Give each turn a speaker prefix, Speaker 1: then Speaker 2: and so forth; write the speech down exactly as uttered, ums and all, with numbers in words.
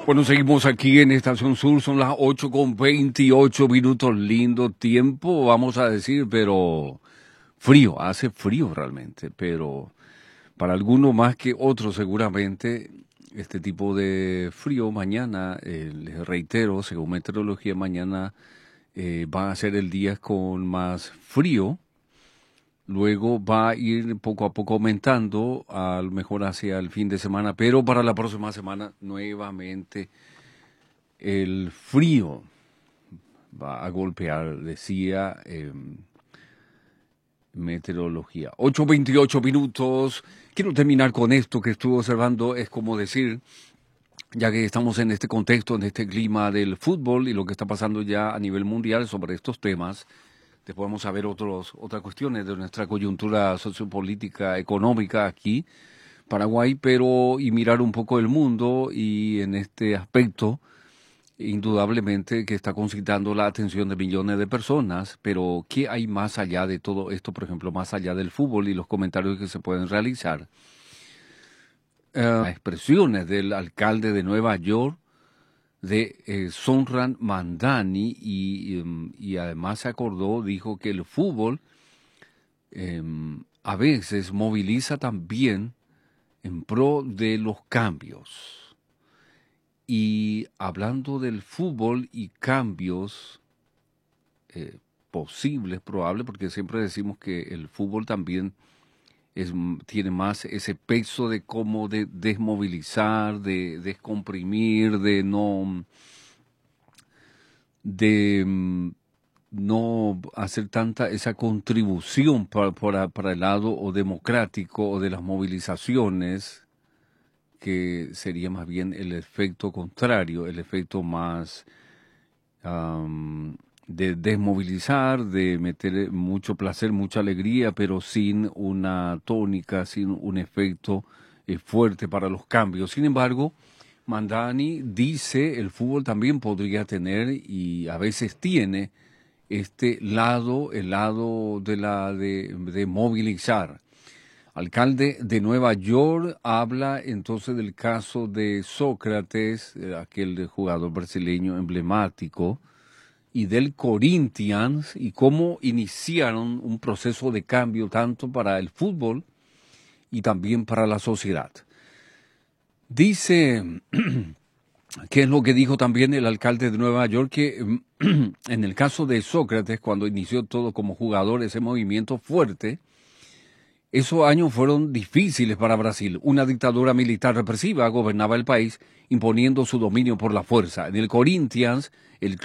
Speaker 1: Bueno, seguimos aquí en Estación Sur, son las ocho con veintiocho minutos, lindo tiempo, vamos a decir, pero frío, hace frío realmente, pero para algunos más que otros seguramente este tipo de frío mañana, eh, les reitero, según meteorología, mañana eh, va a ser el día con más frío. Luego va a ir poco a poco aumentando, a lo mejor hacia el fin de semana, pero para la próxima semana nuevamente el frío va a golpear, decía eh, meteorología. ocho veintiocho minutos. Quiero terminar con esto que estuve observando. Es como decir, ya que estamos en este contexto, en este clima del fútbol y lo que está pasando ya a nivel mundial sobre estos temas, después vamos a ver otros, otras cuestiones de nuestra coyuntura sociopolítica, económica aquí, Paraguay, pero y mirar un poco el mundo y en este aspecto, indudablemente que está concitando la atención de millones de personas, pero ¿qué hay más allá de todo esto, por ejemplo, más allá del fútbol y los comentarios que se pueden realizar? Eh, las expresiones del alcalde de Nueva York, de eh, Zohran Mamdani, y, em, y además se acordó, dijo que el fútbol em, a veces moviliza también en pro de los cambios. Y hablando del fútbol y cambios eh, posibles, probables, porque siempre decimos que el fútbol también es, tiene más ese peso de cómo de desmovilizar, de descomprimir, de no, de mm, no hacer tanta esa contribución para, para, para el lado o democrático o de las movilizaciones, que sería más bien el efecto contrario, el efecto más um, de desmovilizar, de meter mucho placer, mucha alegría, pero sin una tónica, sin un efecto eh, fuerte para los cambios. Sin embargo, Mamdani dice el fútbol también podría tener y a veces tiene este lado, el lado de la de, de movilizar. Alcalde de Nueva York habla entonces del caso de Sócrates, aquel jugador brasileño emblemático, y del Corinthians, y cómo iniciaron un proceso de cambio tanto para el fútbol y también para la sociedad. Dice, ¿qué es lo que dijo también el alcalde de Nueva York? Que en el caso de Sócrates, cuando inició todo como jugador, ese movimiento fuerte, esos años fueron difíciles para Brasil. Una dictadura militar represiva gobernaba el país, imponiendo su dominio por la fuerza. En el Corinthians, el